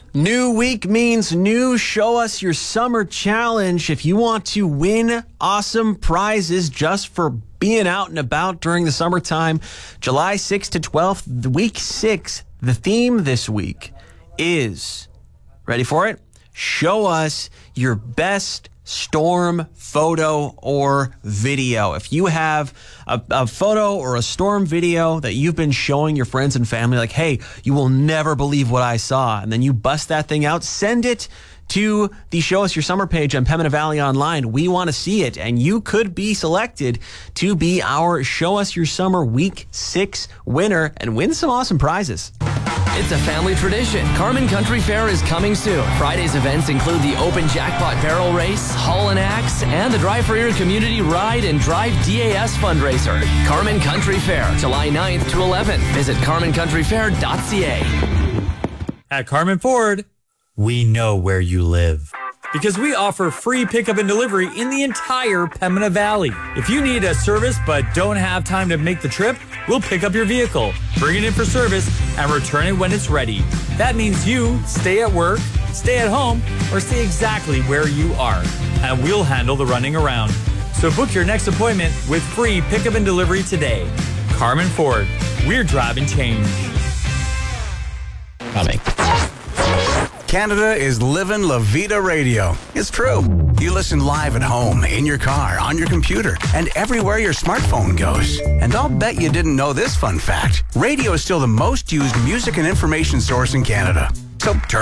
New week means new Show Us Your Summer Challenge. If you want to win awesome prizes just for being out and about during the summertime, July 6th to 12th, week 6, the theme this week is, ready for it? Show us your best storm photo or video. If you have a photo or a storm video that you've been showing your friends and family, like, hey, you will never believe what I saw, and then you bust that thing out, send it to the Show Us Your Summer page on Pembina Valley Online. We want to see it, and you could be selected to be our Show Us Your Summer Week 6 winner and win some awesome prizes. It's a family tradition. Carman Country Fair is coming soon. Friday's events include the Open Jackpot Barrel Race, Haul and Axe, and the Drive for Your Community Ride and Drive DAS fundraiser. Carman Country Fair, July 9th to 11th. Visit carmancountryfair.ca. At Carman Ford, we know where you live, because we offer free pickup and delivery in the entire Pembina Valley. If you need a service but don't have time to make the trip, we'll pick up your vehicle, bring it in for service, and return it when it's ready. That means you stay at work, stay at home, or stay exactly where you are, and we'll handle the running around. So book your next appointment with free pickup and delivery today. Carman Ford, we're driving change. Coming. Canada is living La Vida Radio. It's true. You listen live at home, in your car, on your computer, and everywhere your smartphone goes. And I'll bet you didn't know this fun fact. Radio is still the most used music and information source in Canada. So turn